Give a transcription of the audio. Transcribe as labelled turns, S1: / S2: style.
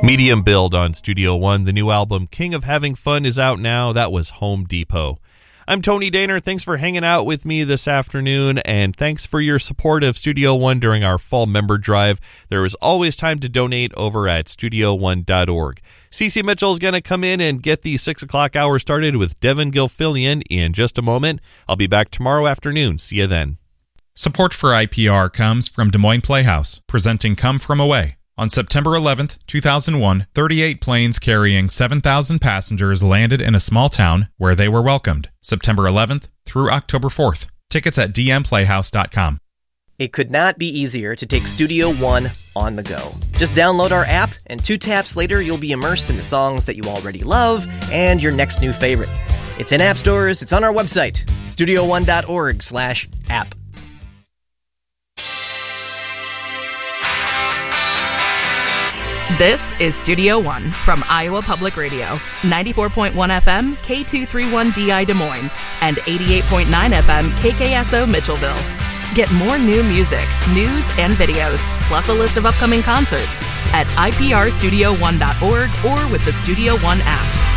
S1: Medium build on Studio One. The new album, King of Having Fun, is out now. That was Home Depot. I'm Tony Daner. Thanks for hanging out with me this afternoon, and thanks for your support of Studio One during our fall member drive. There is always time to donate over at studio1.org. Cece Mitchell is going to come in and get the 6 o'clock hour started with Devin Gilfillian in just a moment. I'll be back tomorrow afternoon. See you then.
S2: Support for IPR comes from Des Moines Playhouse, presenting Come From Away. On September 11th, 2001, 38 planes carrying 7,000 passengers landed in a small town where they were welcomed. September 11th through October 4th. Tickets at dmplayhouse.com.
S3: It could not be easier to take Studio One on the go. Just download our app, and 2 taps later, you'll be immersed in the songs that you already love and your next new favorite. It's in app stores, it's on our website, studio1.org/app.
S4: This is Studio One from Iowa Public Radio, 94.1 FM, K231DI Des Moines, and 88.9 FM, KKSO Mitchellville. Get more new music, news, and videos, plus a list of upcoming concerts at iprstudio1.org or with the Studio One app.